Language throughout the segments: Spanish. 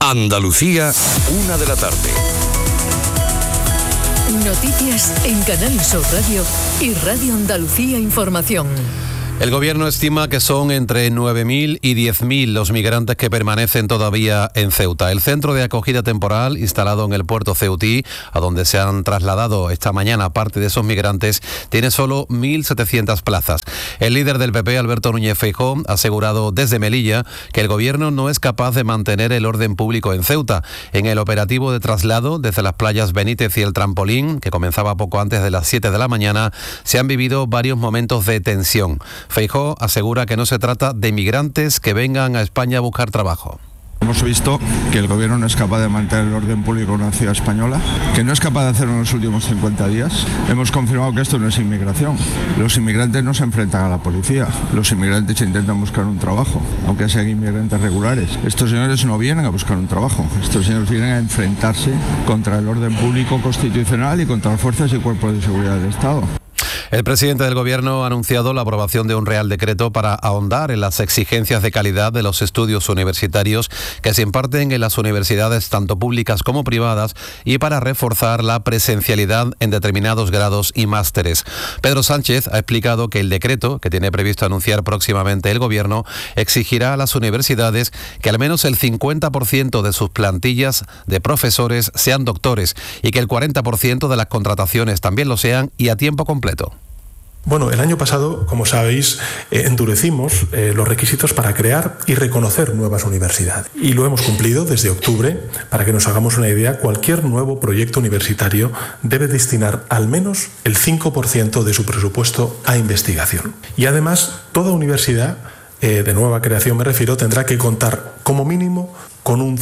Andalucía, 1 de la tarde. Noticias en Canal Sur Radio y Radio Andalucía Información. El gobierno estima que son entre 9.000 y 10.000 los migrantes que permanecen todavía en Ceuta. El centro de acogida temporal instalado en el puerto ceutí, a donde se han trasladado esta mañana parte de esos migrantes, tiene solo 1.700 plazas. El líder del PP, Alberto Núñez Feijóo, ha asegurado desde Melilla que el gobierno no es capaz de mantener el orden público en Ceuta. En el operativo de traslado desde las playas Benítez y el Trampolín, que comenzaba poco antes de las 7 de la mañana, se han vivido varios momentos de tensión. Feijóo asegura que no se trata de migrantes que vengan a España a buscar trabajo. Hemos visto que el gobierno no es capaz de mantener el orden público en una ciudad española, que no es capaz de hacerlo en los últimos 50 días. Hemos confirmado que esto no es inmigración. Los inmigrantes no se enfrentan a la policía. Los inmigrantes intentan buscar un trabajo, aunque sean inmigrantes regulares. Estos señores no vienen a buscar un trabajo. Estos señores vienen a enfrentarse contra el orden público constitucional y contra las fuerzas y cuerpos de seguridad del Estado. El presidente del Gobierno ha anunciado la aprobación de un Real Decreto para ahondar en las exigencias de calidad de los estudios universitarios que se imparten en las universidades tanto públicas como privadas y para reforzar la presencialidad en determinados grados y másteres. Pedro Sánchez ha explicado que el decreto, que tiene previsto anunciar próximamente el Gobierno, exigirá a las universidades que al menos el 50% de sus plantillas de profesores sean doctores y que el 40% de las contrataciones también lo sean y a tiempo completo. Bueno, el año pasado, como sabéis, endurecimos los requisitos para crear y reconocer nuevas universidades. Y lo hemos cumplido desde octubre. Para que nos hagamos una idea, cualquier nuevo proyecto universitario debe destinar al menos el 5% de su presupuesto a investigación. Y además, toda universidad, de nueva creación me refiero, tendrá que contar como mínimo con un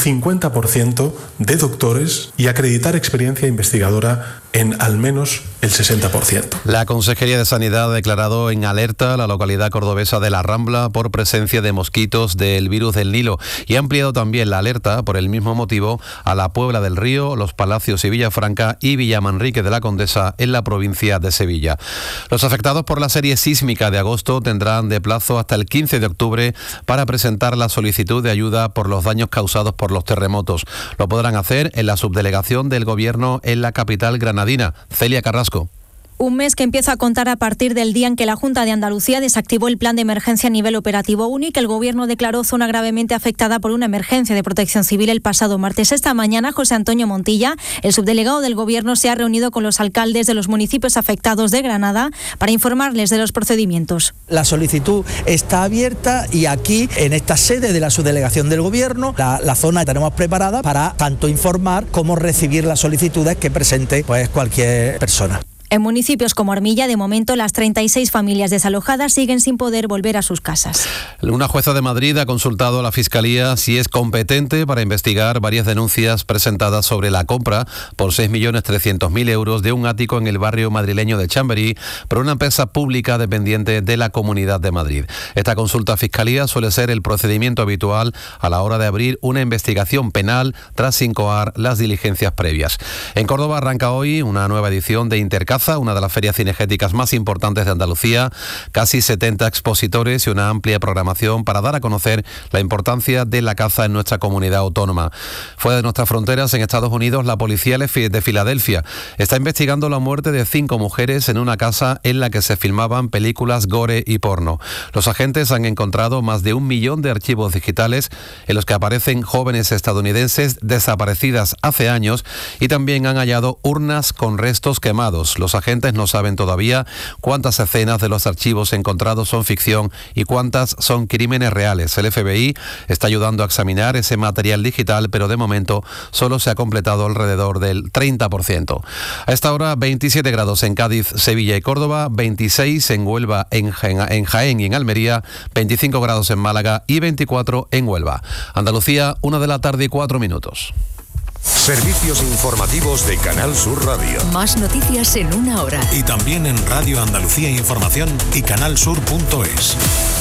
50% de doctores y acreditar experiencia investigadora en al menos el 60%. La Consejería de Sanidad ha declarado en alerta la localidad cordobesa de La Rambla por presencia de mosquitos del virus del Nilo y ha ampliado también la alerta por el mismo motivo a la Puebla del Río, Los Palacios y Villafranca y Villamanrique de la Condesa en la provincia de Sevilla. Los afectados por la serie sísmica de agosto tendrán de plazo hasta el 15 de octubre para presentar la solicitud de ayuda por los daños causados por los terremotos. Lo podrán hacer en la subdelegación del Gobierno en la capital granadina. Celia Carrasco. Un mes que empieza a contar a partir del día en que la Junta de Andalucía desactivó el plan de emergencia a nivel operativo único. El Gobierno declaró zona gravemente afectada por una emergencia de protección civil el pasado martes. Esta mañana, José Antonio Montilla, el subdelegado del Gobierno, se ha reunido con los alcaldes de los municipios afectados de Granada para informarles de los procedimientos. La solicitud está abierta y aquí, en esta sede de la subdelegación del Gobierno, la zona que tenemos preparada para tanto informar como recibir las solicitudes que presente cualquier persona. En municipios como Armilla, de momento, las 36 familias desalojadas siguen sin poder volver a sus casas. Una jueza de Madrid ha consultado a la Fiscalía si es competente para investigar varias denuncias presentadas sobre la compra por 6.300.000 euros de un ático en el barrio madrileño de Chamberí por una empresa pública dependiente de la Comunidad de Madrid. Esta consulta a Fiscalía suele ser el procedimiento habitual a la hora de abrir una investigación penal tras incoar las diligencias previas. En Córdoba arranca hoy una nueva edición de Intercaza, una de las ferias cinegéticas más importantes de Andalucía, casi 70 expositores y una amplia programación para dar a conocer la importancia de la caza en nuestra comunidad autónoma. Fuera de nuestras fronteras, en Estados Unidos, la policía de Filadelfia está investigando la muerte de 5 mujeres en una casa en la que se filmaban películas gore y porno. Los agentes han encontrado más de 1 millón de archivos digitales en los que aparecen jóvenes estadounidenses desaparecidas hace años y también han hallado urnas con restos quemados. Los agentes no saben todavía cuántas escenas de los archivos encontrados son ficción y cuántas son crímenes reales. El FBI está ayudando a examinar ese material digital, pero de momento solo se ha completado alrededor del 30%. A esta hora, 27 grados en Cádiz, Sevilla y Córdoba, 26 en Huelva, en Jaén y en Almería, 25 grados en Málaga y 24 en Huelva. Andalucía, 1 de la tarde y 4 minutos. Servicios informativos de Canal Sur Radio. Más noticias en 1 hora. Y también en Radio Andalucía Información y canalsur.es.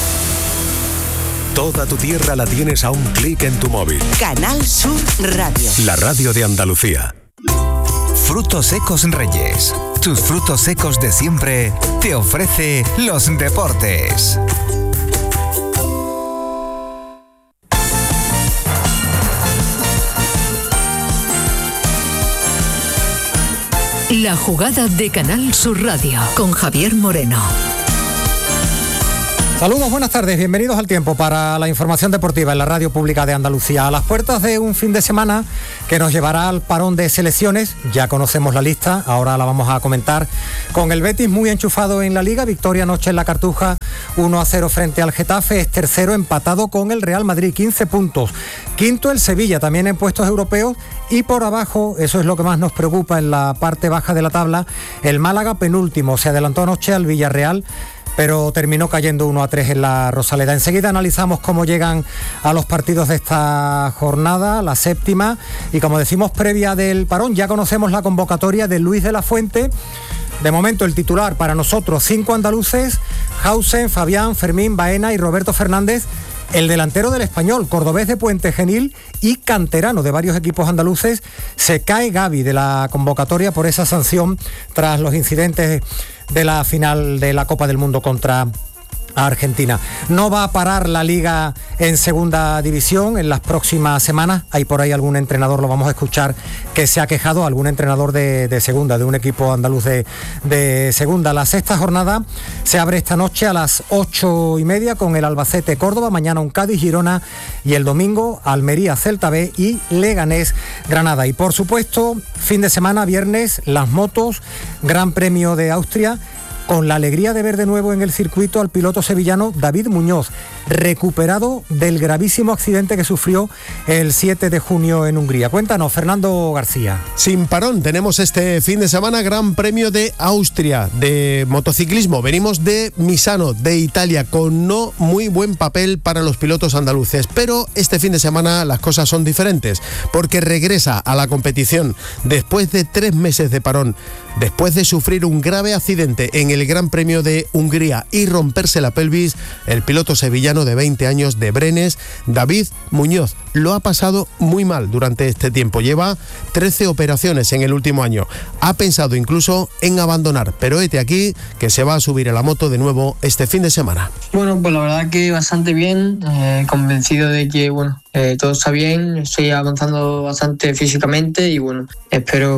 Toda tu tierra la tienes a un clic en tu móvil. Canal Sur Radio. La radio de Andalucía. Frutos Secos Reyes. Tus frutos secos de siempre te ofrece los deportes. La jugada de Canal Sur Radio con Javier Moreno. Saludos, buenas tardes, bienvenidos al tiempo para la información deportiva en la Radio Pública de Andalucía. A las puertas de un fin de semana que nos llevará al parón de selecciones, ya conocemos la lista, ahora la vamos a comentar, con el Betis muy enchufado en la Liga, victoria anoche en la Cartuja 1-0 frente al Getafe, es tercero empatado con el Real Madrid, 15 puntos. Quinto el Sevilla, también en puestos europeos, y por abajo, eso es lo que más nos preocupa en la parte baja de la tabla, el Málaga penúltimo, se adelantó anoche al Villarreal, pero terminó cayendo 1-3 en la Rosaleda. Enseguida analizamos cómo llegan a los partidos de esta jornada, la séptima, y como decimos, previa del parón, ya conocemos la convocatoria de Luis de la Fuente. De momento el titular para nosotros, 5 andaluces, Hausen, Fabián, Fermín, Baena y Roberto Fernández. El delantero del Español, cordobés de Puente Genil y canterano de varios equipos andaluces, se cae Gavi de la convocatoria por esa sanción tras los incidentes de la final de la Copa del Mundo contra Argentina. No va a parar la Liga en segunda división en las próximas semanas. Hay por ahí algún entrenador, lo vamos a escuchar, que se ha quejado, algún entrenador de segunda, de un equipo andaluz de segunda. La sexta jornada se abre esta noche a las 8:30 con el Albacete Córdoba, mañana un Cádiz Girona y el domingo Almería Celta B y Leganés Granada. Y por supuesto, fin de semana, viernes, las motos, Gran Premio de Austria, con la alegría de ver de nuevo en el circuito al piloto sevillano David Muñoz, recuperado del gravísimo accidente que sufrió el 7 de junio en Hungría. Cuéntanos, Fernando García. Sin parón, tenemos este fin de semana Gran Premio de Austria de motociclismo. Venimos de Misano, de Italia, con no muy buen papel para los pilotos andaluces, pero este fin de semana las cosas son diferentes, porque regresa a la competición después de 3 meses de parón, después de sufrir un grave accidente en el Gran Premio de Hungría y romperse la pelvis, el piloto sevillano de 20 años de Brenes, David Muñoz. Lo ha pasado muy mal durante este tiempo. Lleva 13 operaciones en el último año. Ha pensado incluso en abandonar, pero hete aquí que se va a subir a la moto de nuevo este fin de semana. Bueno, pues la verdad que bastante bien, convencido de que todo está bien, estoy avanzando bastante físicamente y bueno, espero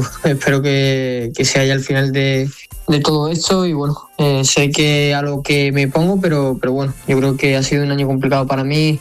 que se haya al final de todo esto y bueno, sé que a lo que me pongo, pero bueno, yo creo que ha sido un año complicado para mí.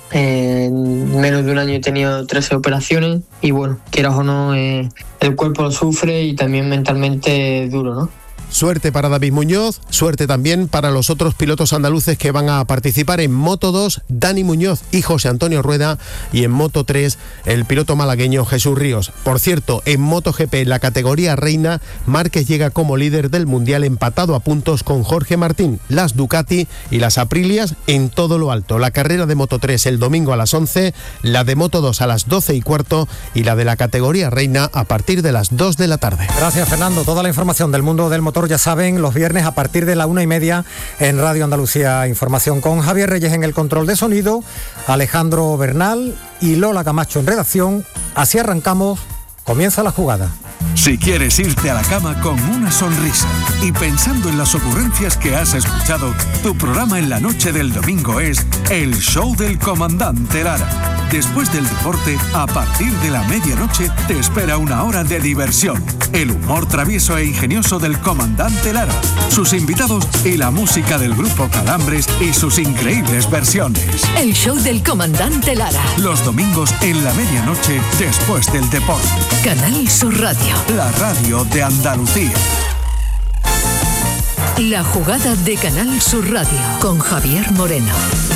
En menos de un año he tenido 13 operaciones y bueno, quieras o no, el cuerpo lo sufre y también mentalmente es duro, ¿no? Suerte para David Muñoz, suerte también para los otros pilotos andaluces que van a participar en Moto 2, Dani Muñoz y José Antonio Rueda, y en Moto 3, el piloto malagueño Jesús Ríos. Por cierto, en MotoGP, en la categoría reina, Márquez llega como líder del Mundial empatado a puntos con Jorge Martín. Las Ducati y las Aprilias en todo lo alto. La carrera de Moto 3 el domingo a las 11, la de Moto 2 a las 12:15 y la de la categoría reina a partir de las 2 de la tarde. Gracias, Fernando. Toda la información del mundo del motor, ya saben, los viernes a partir de la 1:30 en Radio Andalucía Información, con Javier Reyes en el control de sonido, Alejandro Bernal y Lola Camacho en redacción. Así arrancamos, comienza la jugada. Si quieres irte a la cama con una sonrisa y pensando en las ocurrencias que has escuchado, tu programa en la noche del domingo es El Show del Comandante Lara. Después del deporte, a partir de la medianoche, te espera una hora de diversión. El humor travieso e ingenioso del Comandante Lara, sus invitados y la música del grupo Calambres y sus increíbles versiones. El Show del Comandante Lara. Los domingos en la medianoche, después del deporte. Canal Sur Radio. La radio de Andalucía. La jugada de Canal Sur Radio con Javier Moreno.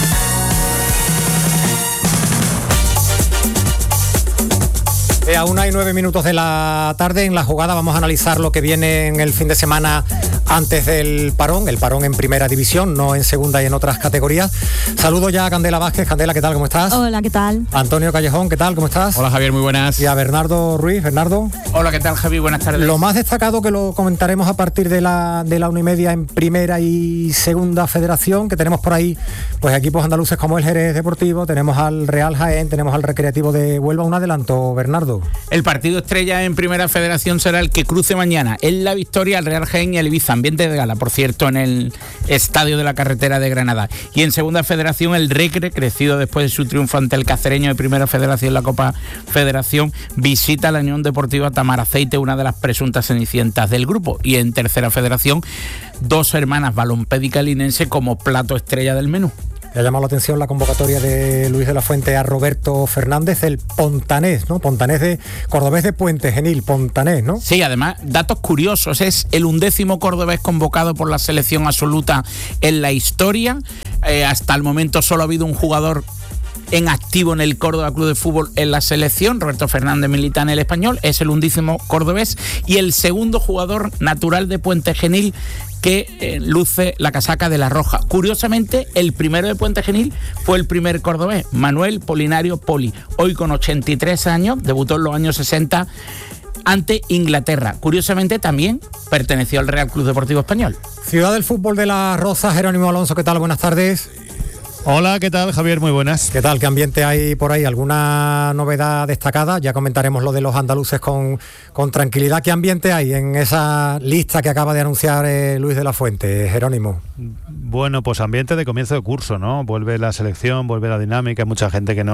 A 1:09 de la tarde en la jugada vamos a analizar lo que viene en el fin de semana antes del parón, el parón en primera división, no en segunda y en otras categorías. Saludo ya a Candela Vázquez. Candela, ¿qué tal? ¿Cómo estás? Hola, ¿qué tal? Antonio Callejón, ¿qué tal? ¿Cómo estás? Hola, Javier, muy buenas. Y a Bernardo Ruiz. Bernardo. Hola, ¿qué tal, Javi? Buenas tardes. Lo más destacado, que lo comentaremos a partir de la 1:30 en primera y segunda federación, que tenemos por ahí pues equipos andaluces como el Jerez Deportivo, tenemos al Real Jaén, tenemos al Recreativo de Huelva. Un adelanto, Bernardo. partido? El partido estrella en Primera Federación será el que cruce mañana. En La Victoria, el Real Jaén y el Ibiza. Ambiente de gala, por cierto, en el Estadio de la Carretera de Granada. Y en Segunda Federación, el Recre, crecido después de su triunfo ante el Cacereño de Primera Federación, la Copa Federación, visita la Unión Deportiva Tamaraceite, una de las presuntas cenicientas del grupo. Y en Tercera Federación, Dos Hermanas Balompédica Linense como plato estrella del menú. Le ha llamado la atención la convocatoria de Luis de la Fuente a Roberto Fernández, el pontanés, ¿no? Pontanés de cordobés de Puente Genil, pontanés, ¿no? Sí, además, datos curiosos, es el 11º cordobés convocado por la selección absoluta en la historia. Hasta el momento solo ha habido un jugador en activo en el Córdoba Club de Fútbol en la selección. Roberto Fernández milita en el Español, es el 11º cordobés y el segundo jugador natural de Puente Genil que luce la casaca de la Roja. Curiosamente, el primero de Puente Genil fue el primer cordobés, Manuel Polinario Poli. Hoy con 83 años, debutó en los años 60 ante Inglaterra. Curiosamente también perteneció al Real Club Deportivo Español. Ciudad del Fútbol de Las Rozas, Jerónimo Alonso, ¿qué tal? Buenas tardes. Hola, ¿qué tal, Javier? Muy buenas. ¿Qué tal? ¿Qué ambiente hay por ahí? ¿Alguna novedad destacada? Ya comentaremos lo de los andaluces con tranquilidad. ¿Qué ambiente hay en esa lista que acaba de anunciar Luis de la Fuente, Jerónimo? Bueno, pues ambiente de comienzo de curso, ¿no? Vuelve la selección, vuelve la dinámica. Hay mucha gente que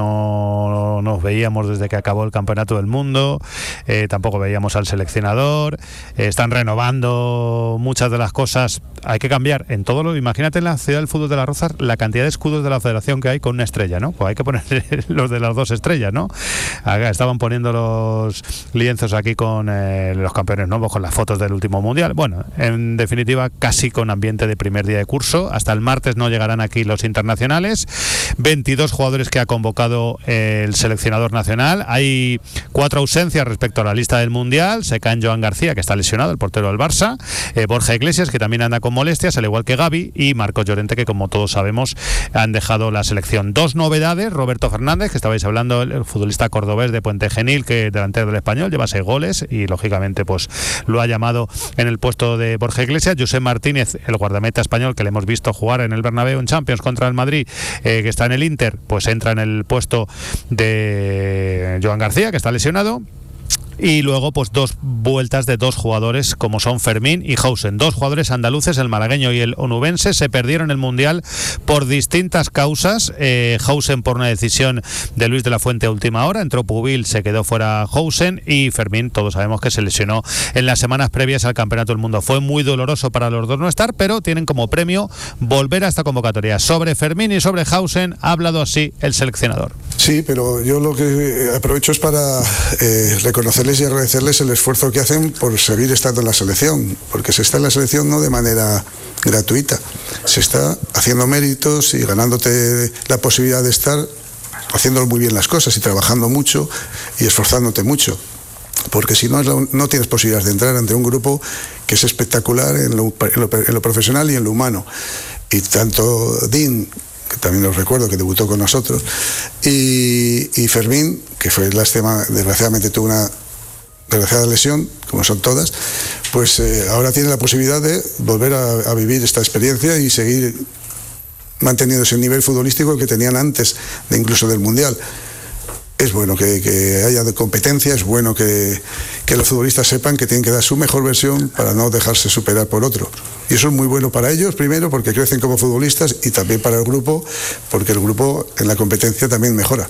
no nos veíamos desde que acabó el Campeonato del Mundo. Tampoco veíamos al seleccionador. Están renovando muchas de las cosas. Hay que cambiar en todo lo. Imagínate en la Ciudad del Fútbol de Las Rozas la cantidad de escudos de la federación que hay con una estrella, ¿no? Pues hay que poner los de las dos estrellas, ¿no? Acá estaban poniendo los lienzos aquí con los campeones nuevos, con las fotos del último mundial. Bueno, en definitiva, casi con ambiente de primer día de curso. Hasta el martes no llegarán aquí los internacionales. 22 jugadores que ha convocado el seleccionador nacional. Hay 4 ausencias respecto a la lista del mundial. Se cae Joan García, que está lesionado, el portero del Barça. Borja Iglesias, que también anda con molestias, al igual que Gavi, y Marcos Llorente, que como todos sabemos han dejado la selección. 2 novedades: Roberto Fernández, que estabais hablando, el futbolista cordobés de Puente Genil, que delantero del Español, lleva 6 goles y lógicamente pues lo ha llamado en el puesto de Borja Iglesias. José Martínez, el guardameta español que le hemos visto jugar en el Bernabéu en Champions contra el Madrid, que está en el Inter, pues entra en el puesto de Joan García, que está lesionado. Y luego pues 2 vueltas de 2 jugadores como son Fermín y Hausen, 2 jugadores andaluces, el malagueño y el onubense. Se perdieron el mundial por distintas causas. Hausen por una decisión de Luis de la Fuente a última hora, entró Pubil, se quedó fuera Hausen, y Fermín todos sabemos que se lesionó en las semanas previas al Campeonato del Mundo. Fue muy doloroso para los dos no estar, pero tienen como premio volver a esta convocatoria. Sobre Fermín y sobre Hausen ha hablado así el seleccionador. Sí, pero yo lo que aprovecho es para reconocerles y agradecerles el esfuerzo que hacen por seguir estando en la selección, porque se está en la selección no de manera gratuita, se está haciendo méritos y ganándote la posibilidad de estar haciendo muy bien las cosas y trabajando mucho y esforzándote mucho, porque si no, no tienes posibilidades de entrar ante un grupo que es espectacular en lo profesional y en lo humano. Y tanto Dean, que también os recuerdo que debutó con nosotros, y Fermín, que fue lástima, desgraciadamente tuvo una desgraciada lesión, como son todas, pues ahora tiene la posibilidad de volver a vivir esta experiencia y seguir manteniendo ese nivel futbolístico que tenían antes de incluso del Mundial. Es bueno que haya competencia, es bueno que los futbolistas sepan que tienen que dar su mejor versión para no dejarse superar por otro. Y eso es muy bueno para ellos, primero porque crecen como futbolistas, y también para el grupo, porque el grupo en la competencia también mejora.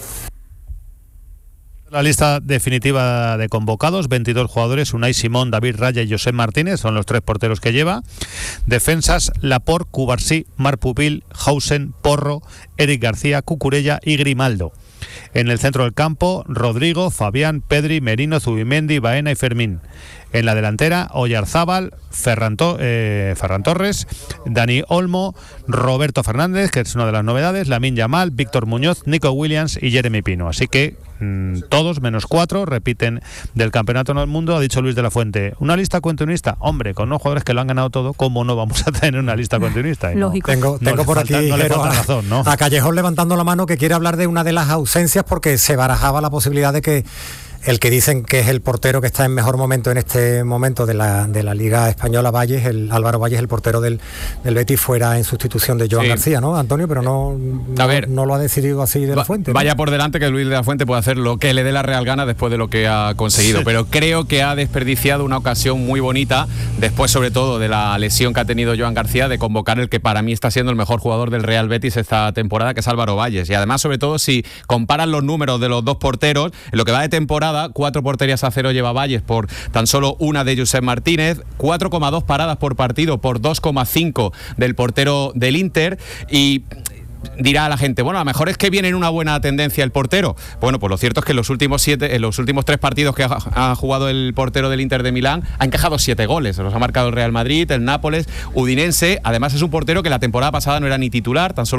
La lista definitiva de convocados: 22 jugadores, Unai Simón, David Raya y José Martínez, son los 3 porteros que lleva. Defensas: Laporte, Cubarsí, Marc Pupil, Hausen, Porro, Eric García, Cucurella y Grimaldo. En el centro del campo, Rodrigo, Fabián, Pedri, Merino, Zubimendi, Baena y Fermín. En la delantera, Oyarzábal, Ferran Torres, Dani Olmo, Roberto Fernández, que es una de las novedades, Lamine Yamal, Víctor Muñoz, Nico Williams y Jeremy Pino. Así que todos, menos 4, repiten del Campeonato del Mundo. Ha dicho Luis de la Fuente, ¿una lista continuista? Hombre, con unos jugadores que lo han ganado todo, ¿cómo no vamos a tener una lista continuista? Lógico. Tengo por aquí razón, ¿no? A Callejón levantando la mano, que quiere hablar de una de las ausencias, porque se barajaba la posibilidad de que el que dicen que es el portero que está en mejor momento en este momento de la Liga Española, Valles, Álvaro Valles, el portero del Betis, fuera en sustitución de Joan García, ¿no, Antonio? Pero no lo ha decidido así de la Fuente, ¿no? Vaya por delante que Luis de la Fuente puede hacer lo que le dé la real gana después de lo que ha conseguido, pero creo que ha desperdiciado una ocasión muy bonita, después sobre todo de la lesión que ha tenido Joan García, de convocar el que para mí está siendo el mejor jugador del Real Betis esta temporada, que es Álvaro Valles. Y además, sobre todo, si comparan los números de los dos porteros, en lo que va de temporada, 4 porterías a 0 lleva Valles por tan solo una de Josep Martínez, 4,2 paradas por partido por 2,5 del portero del Inter. Y dirá a la gente, bueno, a lo mejor es que viene en una buena tendencia el portero. Bueno, pues lo cierto es que en los últimos 3 partidos que ha jugado el portero del Inter de Milán, ha encajado 7 goles. Los ha marcado el Real Madrid, el Nápoles, Udinense. Además, es un portero que la temporada pasada no era ni titular, tan solo